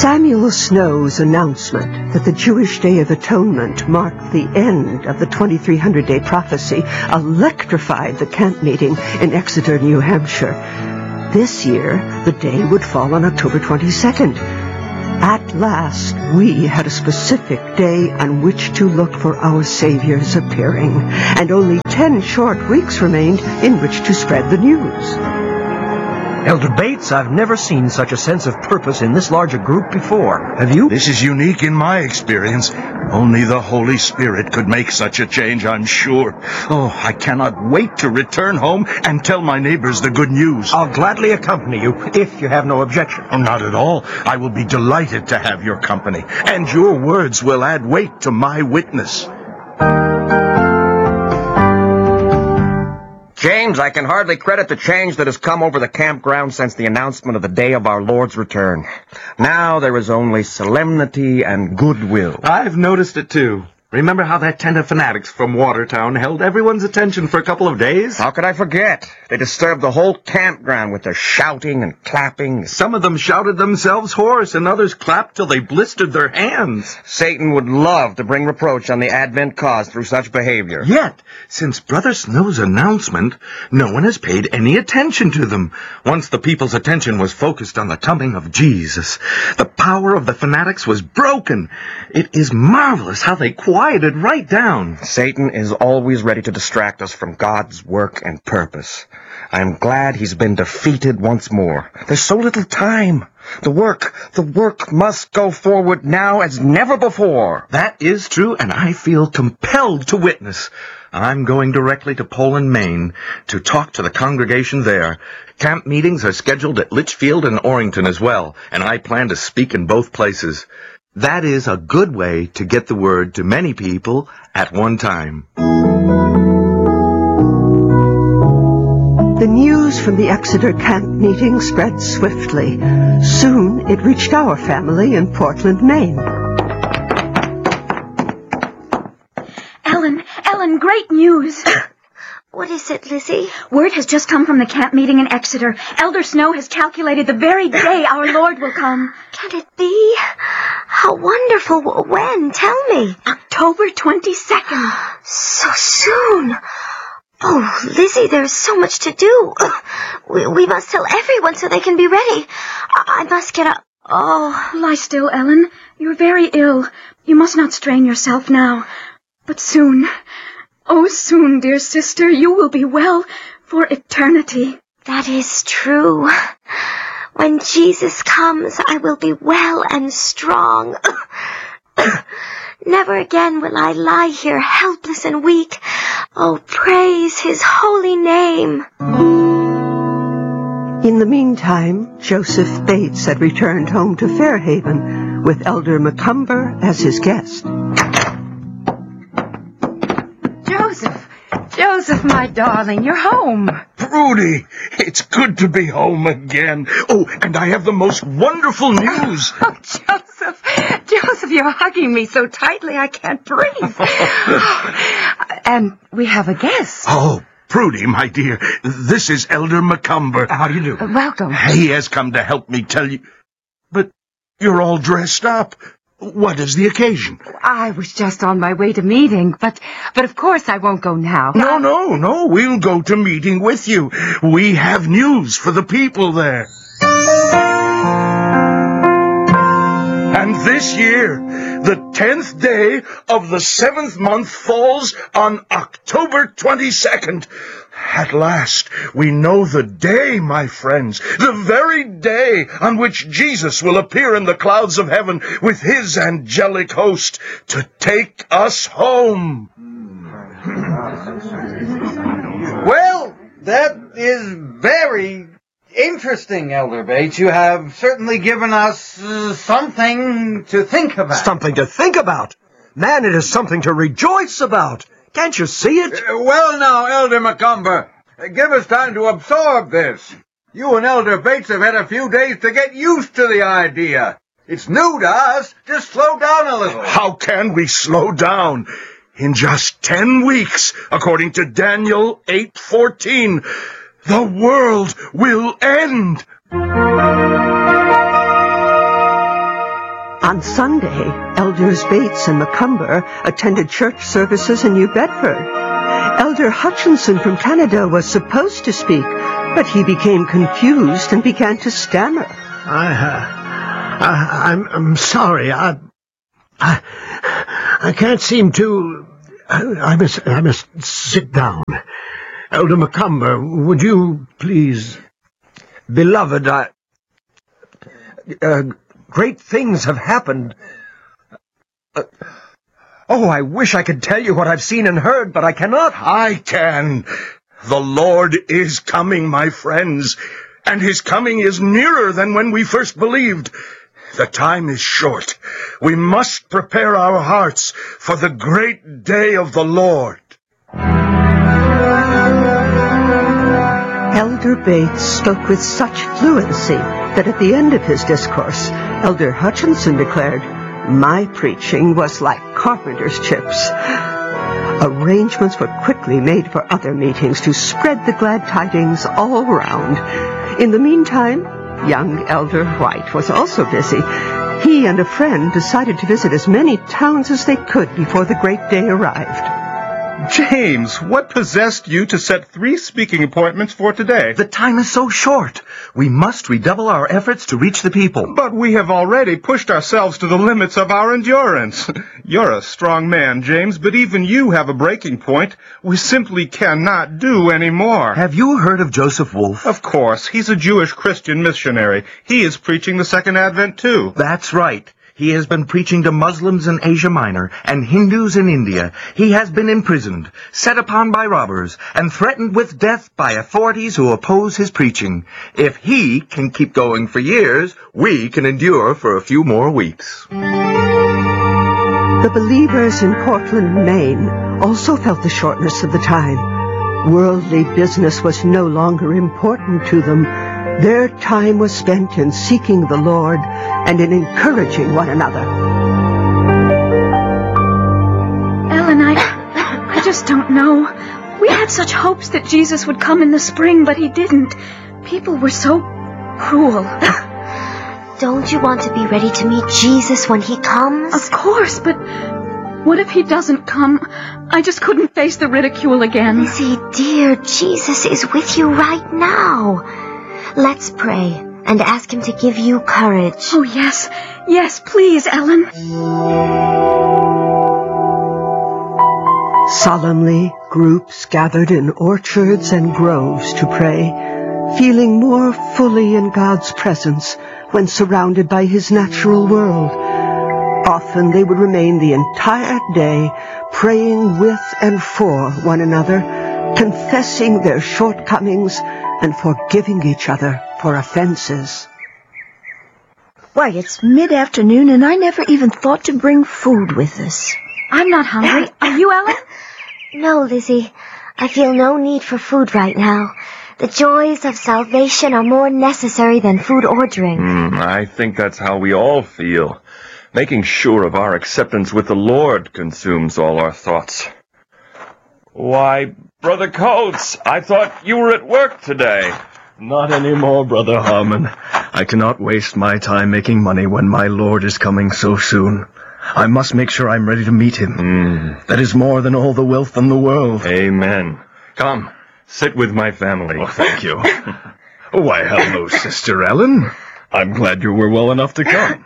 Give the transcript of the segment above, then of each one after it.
Samuel Snow's announcement that the Jewish Day of Atonement marked the end of the 2300-day prophecy electrified the camp meeting in Exeter, New Hampshire. This year, the day would fall on October 22nd. At last, we had a specific day on which to look for our Savior's appearing, and only 10 short weeks remained in which to spread the news. Elder Bates, I've never seen such a sense of purpose in this large a group before. Have you? This is unique in my experience. Only the Holy Spirit could make such a change, I'm sure. Oh, I cannot wait to return home and tell my neighbors the good news. I'll gladly accompany you, if you have no objection. Oh, not at all. I will be delighted to have your company, and your words will add weight to my witness. James, I can hardly credit the change that has come over the campground since the announcement of the day of our Lord's return. Now there is only solemnity and goodwill. I've noticed it, too. Remember how that tent of fanatics from Watertown held everyone's attention for a couple of days? How could I forget? They disturbed the whole campground with their shouting and clapping. Some of them shouted themselves hoarse, and others clapped till they blistered their hands. Satan would love to bring reproach on the Advent cause through such behavior. Yet, since Brother Snow's announcement, no one has paid any attention to them. Once the people's attention was focused on the coming of Jesus, the power of the fanatics was broken. It is marvelous how they quieted right down. Satan is always ready to distract us from God's work and purpose. I am glad he's been defeated once more. There's so little time. The work must go forward now as never before. That is true, and I feel compelled to witness. I'm going directly to Poland, Maine, to talk to the congregation there. Camp meetings are scheduled at Litchfield and Orrington as well, and I plan to speak in both places. That is a good way to get the word to many people at one time. The news from the Exeter camp meeting spread swiftly. Soon it reached our family in Portland, Maine. Ellen, great news. What is it, Lizzie? Word has just come from the camp meeting in Exeter. Elder Snow has calculated the very day our Lord will come. Can it be? How wonderful. When? Tell me. October 22nd. So soon. Oh, Lizzie, there's so much to do. We must tell everyone so they can be ready. I must get up. Oh. Lie still, Ellen. You're very ill. You must not strain yourself now. But soon, oh, soon, dear sister, you will be well for eternity. That is true. When Jesus comes, I will be well and strong. Never again will I lie here helpless and weak. Oh, praise his holy name. In the meantime, Joseph Bates had returned home to Fairhaven with Elder McCumber as his guest. Joseph, my darling, you're home. Prudy, it's good to be home again. Oh, and I have the most wonderful news. Oh, Joseph, you're hugging me so tightly I can't breathe. And we have a guest. Oh, Prudy, my dear, this is Elder McCumber. How do you do? Welcome. He has come to help me tell you. But you're all dressed up. What is the occasion? I was just on my way to meeting, but of course I won't go now. No, we'll go to meeting with you. We have news for the people there. And this year, the 10th day of the 7th month falls on October 22nd. At last, we know the day, my friends, the very day on which Jesus will appear in the clouds of heaven with his angelic host to take us home. Well, that is very interesting, Elder Bates. You have certainly given us something to think about. Something to think about? Man, it is something to rejoice about. Can't you see it? Well now, Elder McCumber, give us time to absorb this. You and Elder Bates have had a few days to get used to the idea. It's new to us. Just slow down a little. How can we slow down? In just 10 weeks, according to Daniel 8:14, the world will end. On Sunday, Elders Bates and McCumber attended church services in New Bedford. Elder Hutchinson from Canada was supposed to speak, but he became confused and began to stammer. I'm sorry. I can't seem to... I must sit down. Elder McCumber, would you please... Beloved, great things have happened. I wish I could tell you what I've seen and heard, but I cannot. I can. The Lord is coming, my friends, and his coming is nearer than when we first believed. The time is short. We must prepare our hearts for the great day of the Lord. Elder Bates spoke with such fluency that at the end of his discourse, Elder Hutchinson declared, "My preaching was like carpenter's chips." Arrangements were quickly made for other meetings to spread the glad tidings all round. In the meantime, young Elder White was also busy. He and a friend decided to visit as many towns as they could before the great day arrived. James, what possessed you to set 3 speaking appointments for today? The time is so short. We must redouble our efforts to reach the people. But we have already pushed ourselves to the limits of our endurance. You're a strong man, James, but even you have a breaking point. We simply cannot do any more. Have you heard of Joseph Wolf? Of course. He's a Jewish Christian missionary. He is preaching the Second Advent, too. That's right. He has been preaching to Muslims in Asia Minor and Hindus in India. He has been imprisoned, set upon by robbers, and threatened with death by authorities who oppose his preaching. If he can keep going for years, we can endure for a few more weeks. The believers in Portland, Maine, also felt the shortness of the time. Worldly business was no longer important to them. Their time was spent in seeking the Lord and in encouraging one another. Ellen, I just don't know. We had such hopes that Jesus would come in the spring, but he didn't. People were so cruel. Don't you want to be ready to meet Jesus when he comes? Of course, but what if he doesn't come? I just couldn't face the ridicule again. Lizzie, dear, Jesus is with you right now. Let's pray and ask him to give you courage. Oh, yes. Yes, please, Ellen. Solemnly, groups gathered in orchards and groves to pray, feeling more fully in God's presence when surrounded by his natural world. Often they would remain the entire day praying with and for one another, confessing their shortcomings and forgiving each other for offenses. Why, it's mid-afternoon and I never even thought to bring food with us. I'm not hungry. Are you, Ellen? No, Lizzie. I feel no need for food right now. The joys of salvation are more necessary than food or drink. I think that's how we all feel. Making sure of our acceptance with the Lord consumes all our thoughts. Why, Brother Coates, I thought you were at work today. Not anymore, Brother Harmon. I cannot waste my time making money when my Lord is coming so soon. I must make sure I'm ready to meet him. That is more than all the wealth in the world. Amen. Come, sit with my family. Oh, thank you. Why, hello, Sister Ellen. I'm glad you were well enough to come.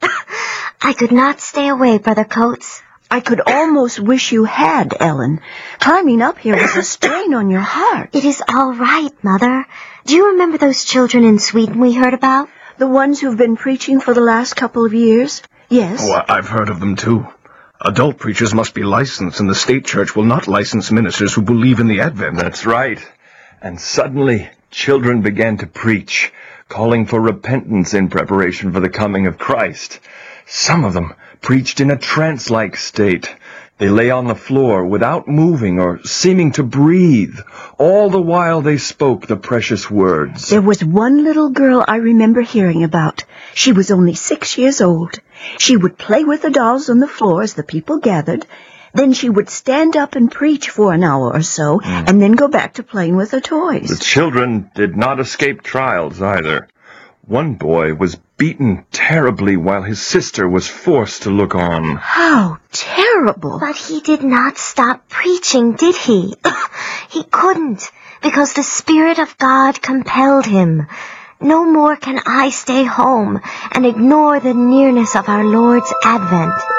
I could not stay away, Brother Coates. I could almost wish you had, Ellen. Climbing up here was a strain on your heart. It is all right, Mother. Do you remember those children in Sweden we heard about? The ones who've been preaching for the last couple of years? Yes. Oh, I've heard of them, too. Adult preachers must be licensed, and the state church will not license ministers who believe in the Advent. That's right. And suddenly, children began to preach, calling for repentance in preparation for the coming of Christ. Some of them preached in a trance-like state. They lay on the floor without moving or seeming to breathe. All the while they spoke the precious words. There was one little girl I remember hearing about. She was only 6 years old. She would play with the dolls on the floor as the people gathered. Then she would stand up and preach for an hour or so, and then go back to playing with her toys. The children did not escape trials either. One boy was beaten terribly while his sister was forced to look on. How terrible! But he did not stop preaching, did he? He couldn't, because the Spirit of God compelled him. No more can I stay home and ignore the nearness of our Lord's advent.